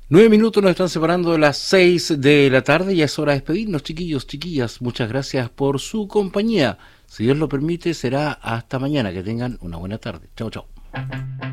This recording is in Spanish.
9 minutos nos están separando de las 6 de la tarde. Ya es hora de despedirnos, chiquillos, chiquillas. Muchas gracias por su compañía. Si Dios lo permite, será hasta mañana. Que tengan una buena tarde. Chao, chao.